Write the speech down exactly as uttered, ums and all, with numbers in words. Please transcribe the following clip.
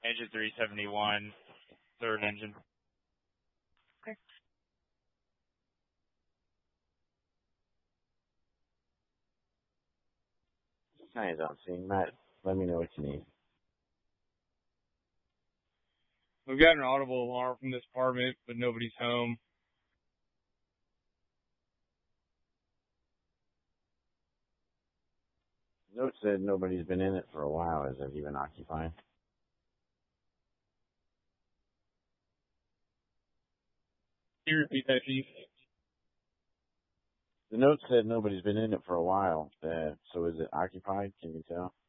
Engine three seventy-one, third engine. Okay. Signs on scene. Matt, let me know what you need. We've got an audible alarm from this apartment, but nobody's home. Note said nobody's been in it for a while. Has it even occupied? Can you repeat that, Chief? The note said nobody's been in it for a while. Uh, so is it occupied? Can you tell?